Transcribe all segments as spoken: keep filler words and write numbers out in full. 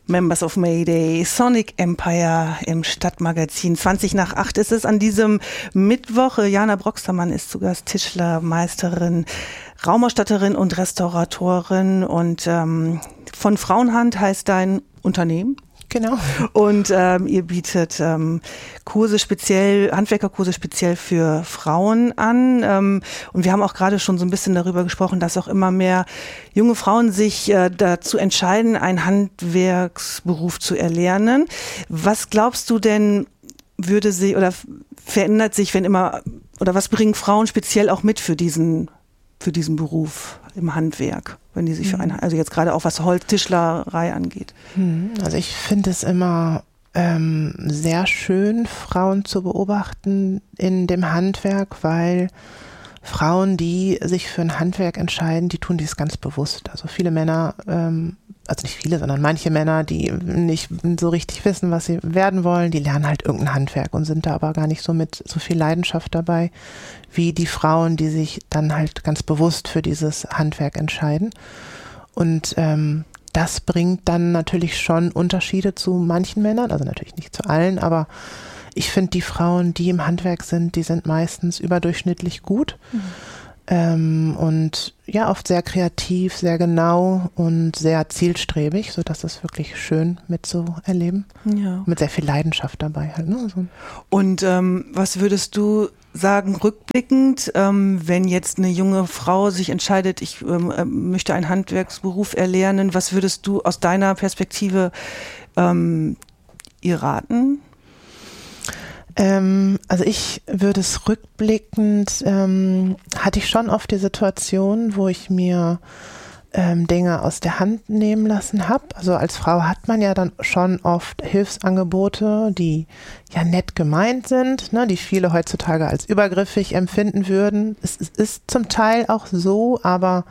Members of Mayday, Sonic Empire im Stadtmagazin. zwanzig nach acht ist es an diesem Mittwoch. Jana Broxtermann ist zu Gast, Tischlermeisterin, Raumausstatterin und Restauratorin. Und ähm, von Frauenhand heißt dein Unternehmen. Genau. Und ähm, ihr bietet ähm, Kurse speziell, Handwerkerkurse speziell für Frauen an. Ähm, und wir haben auch gerade schon so ein bisschen darüber gesprochen, dass auch immer mehr junge Frauen sich äh, dazu entscheiden, einen Handwerksberuf zu erlernen. Was glaubst du denn, würde sie oder verändert sich, wenn immer, oder was bringen Frauen speziell auch mit für diesen, für diesen Beruf im Handwerk, wenn die sich für einen, also jetzt gerade auch was Holztischlerei angeht? Also ich finde es immer ähm, sehr schön, Frauen zu beobachten in dem Handwerk, weil Frauen, die sich für ein Handwerk entscheiden, die tun dies ganz bewusst. Also viele Männer, ähm, also nicht viele, sondern manche Männer, die nicht so richtig wissen, was sie werden wollen, die lernen halt irgendein Handwerk und sind da aber gar nicht so mit so viel Leidenschaft dabei, wie die Frauen, die sich dann halt ganz bewusst für dieses Handwerk entscheiden. Und ähm, das bringt dann natürlich schon Unterschiede zu manchen Männern, also natürlich nicht zu allen, aber ich finde, die Frauen, die im Handwerk sind, die sind meistens überdurchschnittlich gut. Mhm. Ähm, und ja, oft sehr kreativ, sehr genau und sehr zielstrebig, sodass es wirklich schön mitzuerleben. Ja. Mit sehr viel Leidenschaft dabei halt. Ne? So. Und ähm, was würdest du sagen, rückblickend, ähm, wenn jetzt eine junge Frau sich entscheidet, ich ähm, möchte einen Handwerksberuf erlernen, was würdest du aus deiner Perspektive ähm, ihr raten? Ähm, also ich würde es rückblickend, ähm, hatte ich schon oft die Situation, wo ich mir ähm, Dinge aus der Hand nehmen lassen habe. Also als Frau hat man ja dann schon oft Hilfsangebote, die ja nett gemeint sind, ne, die viele heutzutage als übergriffig empfinden würden. Es, es ist zum Teil auch so, aber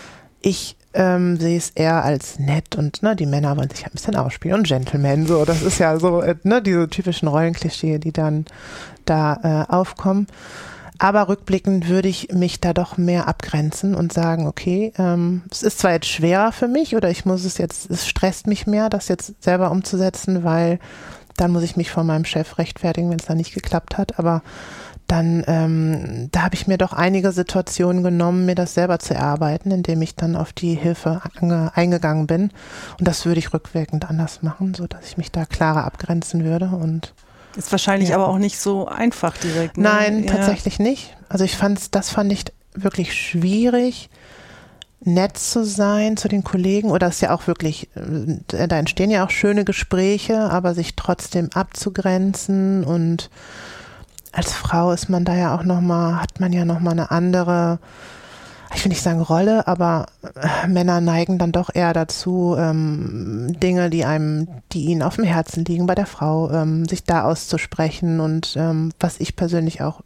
ich Ähm, sehe es eher als nett und ne, die Männer wollen sich ein bisschen ausspielen und Gentlemen, so, das ist ja so, ne, diese typischen Rollenklischee, die dann da äh, aufkommen. Aber rückblickend würde ich mich da doch mehr abgrenzen und sagen, okay, ähm, es ist zwar jetzt schwerer für mich oder ich muss es jetzt, es stresst mich mehr, das jetzt selber umzusetzen, weil dann muss ich mich vor meinem Chef rechtfertigen, wenn es dann nicht geklappt hat, aber dann, ähm, da habe ich mir doch einige Situationen genommen, mir das selber zu erarbeiten, indem ich dann auf die Hilfe ange- eingegangen bin. Und das würde ich rückwirkend anders machen, sodass ich mich da klarer abgrenzen würde. Und ist wahrscheinlich ja. aber auch nicht so einfach direkt. Ne? Nein, ja. tatsächlich nicht. Also ich fand's, das fand ich wirklich schwierig, nett zu sein zu den Kollegen, oder es ist ja auch wirklich, da entstehen ja auch schöne Gespräche, aber sich trotzdem abzugrenzen, und als Frau ist man da ja auch nochmal, hat man ja nochmal eine andere, ich will nicht sagen Rolle, aber Männer neigen dann doch eher dazu, ähm, Dinge, die einem, die ihnen auf dem Herzen liegen bei der Frau, ähm, sich da auszusprechen, und ähm, was ich persönlich auch,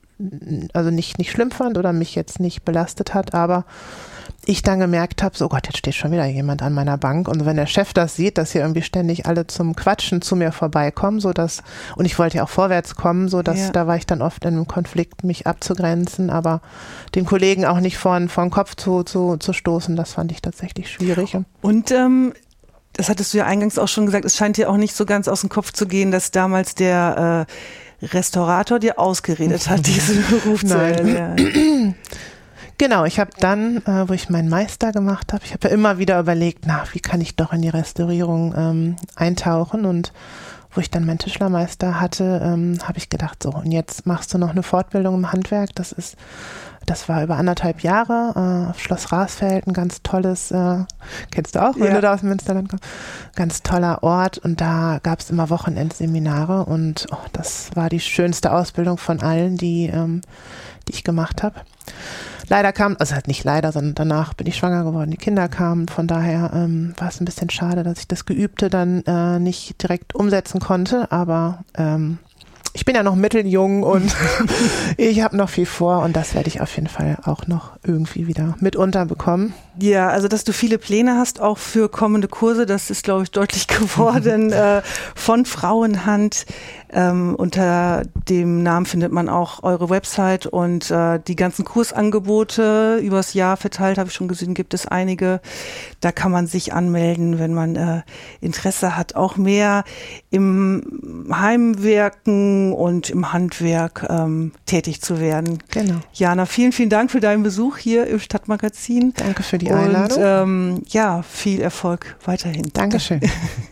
also nicht, nicht schlimm fand oder mich jetzt nicht belastet hat, aber ich dann gemerkt habe, so, oh Gott, jetzt steht schon wieder jemand an meiner Bank, und wenn der Chef das sieht, dass hier irgendwie ständig alle zum Quatschen zu mir vorbeikommen, so dass, und ich wollte ja auch vorwärts kommen, so dass, ja. da war ich dann oft in einem Konflikt, mich abzugrenzen, aber den Kollegen auch nicht vor, vor den Kopf zu, zu, zu stoßen, das fand ich tatsächlich schwierig. Und ähm, das hattest du ja eingangs auch schon gesagt, es scheint dir auch nicht so ganz aus dem Kopf zu gehen, dass damals der äh, Restaurator dir ausgeredet hat, diesen Beruf zu erlernen. Genau, ich habe dann, äh, wo ich meinen Meister gemacht habe, ich habe ja immer wieder überlegt, na, wie kann ich doch in die Restaurierung ähm, eintauchen, und wo ich dann meinen Tischlermeister hatte, ähm, habe ich gedacht, so, und jetzt machst du noch eine Fortbildung im Handwerk, das ist, das war über anderthalb Jahre äh, auf Schloss Rasfeld, ein ganz tolles, äh, kennst du auch, wenn ja. du da aus dem Münsterland kommst, ganz toller Ort, und da gab es immer Wochenendseminare, und oh, das war die schönste Ausbildung von allen, die, ähm, die ich gemacht habe. Leider kam, also halt nicht leider, sondern danach bin ich schwanger geworden, die Kinder kamen, von daher ähm, war es ein bisschen schade, dass ich das Geübte dann äh, nicht direkt umsetzen konnte, aber ähm, ich bin ja noch mitteljung und ich habe noch viel vor, und das werde ich auf jeden Fall auch noch irgendwie wieder mit unterbekommen. Ja, also dass du viele Pläne hast, auch für kommende Kurse, das ist, glaube ich, deutlich geworden, äh, von Frauenhand Ähm, unter dem Namen findet man auch eure Website und äh, die ganzen Kursangebote übers Jahr verteilt, habe ich schon gesehen, gibt es einige. Da kann man sich anmelden, wenn man äh, Interesse hat, auch mehr im Heimwerken und im Handwerk ähm, tätig zu werden. Genau. Jana, vielen, vielen Dank für deinen Besuch hier im Stadtmagazin. Danke für die Einladung. Und ähm, ja, viel Erfolg weiterhin. Dankeschön.